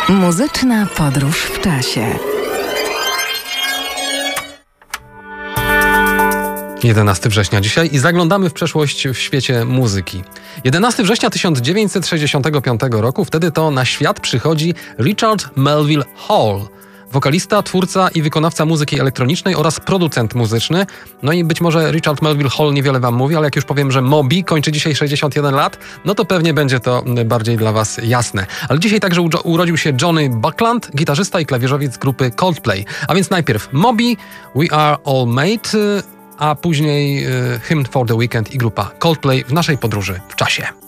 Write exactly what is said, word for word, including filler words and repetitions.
Muzyczna podróż w czasie. jedenastego września dzisiaj i zaglądamy w przeszłość w świecie muzyki. jedenastego września tysiąc dziewięćset sześćdziesiątego piątego roku, wtedy to na świat przychodzi Richard Melville Hall. Wokalista, twórca i wykonawca muzyki elektronicznej oraz producent muzyczny. No i być może Richard Melville Hall niewiele wam mówi, ale jak już powiem, że Moby kończy dzisiaj sześćdziesiąt jeden lat, no to pewnie będzie to bardziej dla was jasne. Ale dzisiaj także urodził się Johnny Buckland, gitarzysta i klawierzowiec grupy Coldplay. A więc najpierw Moby, We Are All Made, a później Hymn for the Weekend i grupa Coldplay w naszej podróży w czasie.